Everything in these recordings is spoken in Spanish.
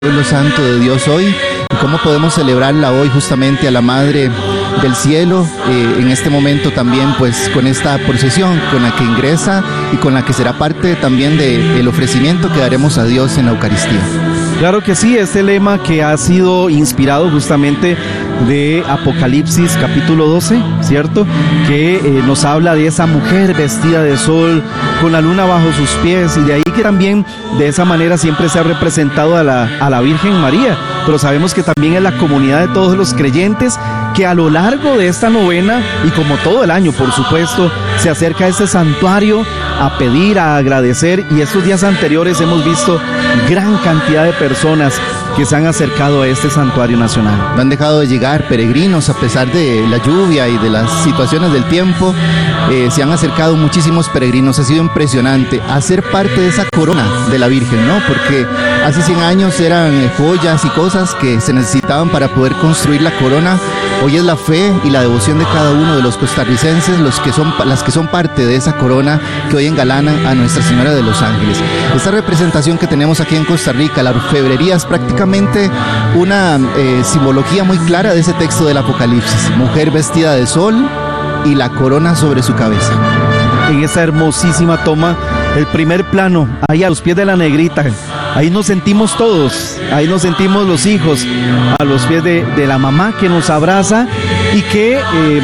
pueblo santo de Dios hoy y cómo podemos celebrarla hoy justamente a la Madre del Cielo, en este momento también pues con esta procesión con la que ingresa y con la que será parte también del ofrecimiento que daremos a Dios en la Eucaristía. Claro que sí, este lema que ha sido inspirado justamente de Apocalipsis capítulo 12, ¿cierto? Que nos habla de esa mujer vestida de sol, con la luna bajo sus pies, y de ahí que también de esa manera siempre se ha representado a la Virgen María, pero sabemos que también es la comunidad de todos los creyentes que a lo largo de esta novena, y como todo el año por supuesto, se acerca a este santuario a pedir, a agradecer, y estos días anteriores hemos visto gran cantidad de personas que se han acercado a este santuario nacional. No han dejado de llegar peregrinos a pesar de la lluvia y de las situaciones del tiempo. Se han acercado muchísimos peregrinos. Ha sido impresionante hacer parte de esa corona de la Virgen, ¿no? Porque hace 100 años eran joyas y cosas que se necesitaban para poder construir la corona. Hoy es la fe y la devoción de cada uno de los costarricenses las que son parte de esa corona que hoy engalana a Nuestra Señora de los Ángeles. Esta representación que tenemos aquí en Costa Rica, la orfebrería, es prácticamente una simbología muy clara de ese texto del Apocalipsis. Mujer vestida de sol y la corona sobre su cabeza. En esa hermosísima toma, el primer plano, ahí a los pies de la negrita, ahí nos sentimos todos, ahí nos sentimos los hijos, a los pies de la mamá que nos abraza y que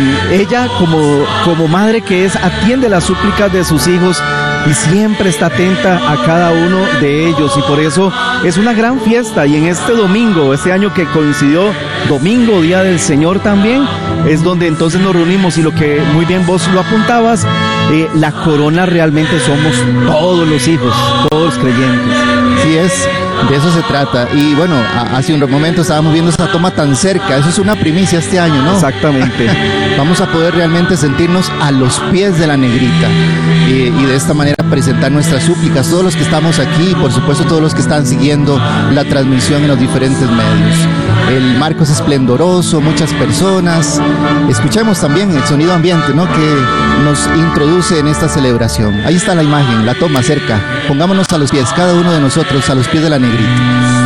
ella como madre que es, atiende las súplicas de sus hijos y siempre está atenta a cada uno de ellos, y por eso es una gran fiesta. Y en este domingo, este año que coincidió domingo, Día del Señor también, es donde entonces nos reunimos, y lo que muy bien vos lo apuntabas, la corona realmente somos todos los hijos, todos los creyentes. Sí es, de eso se trata. Y bueno, hace un momento estábamos viendo esa toma tan cerca, eso es una primicia este año, ¿no? Exactamente. Vamos a poder realmente sentirnos a los pies de la negrita y de esta manera presentar nuestras súplicas, todos los que estamos aquí y por supuesto todos los que están siguiendo la transmisión en los diferentes medios. El marco es esplendoroso, muchas personas. Escuchemos también el sonido ambiente, ¿no?, que nos introduce en esta celebración. Ahí está la imagen, la toma cerca. Pongámonos a los pies, cada uno de nosotros a los pies de la negrita.